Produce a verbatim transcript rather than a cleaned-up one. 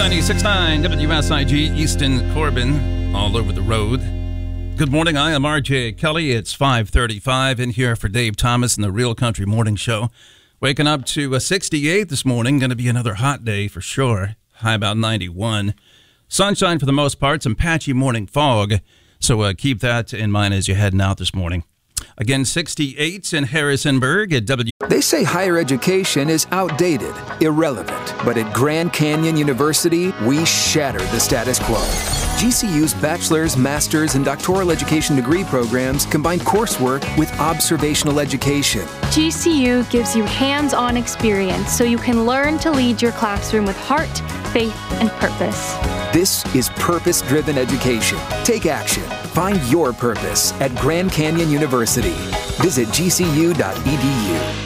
ninety-six point nine W S I G, Easton Corbin, all over the road. Good morning, I am R J Kelly. It's five thirty-five in here for Dave Thomas and the Real Country Morning Show. Waking up to a sixty-eight this morning, going to be another hot day for sure. High about ninety-one. Sunshine for the most part, some patchy morning fog. So uh, keep that in mind as you're heading out this morning. Again, sixty-eight in Harrisonburg at W. They say higher education is outdated, irrelevant. But at Grand Canyon University, we shatter the status quo. G C U's bachelor's, master's, and doctoral education degree programs combine coursework with observational education. G C U gives you hands-on experience so you can learn to lead your classroom with heart, faith, and purpose. This is purpose-driven education. Take action. Find your purpose at Grand Canyon University. Visit G C U dot E D U.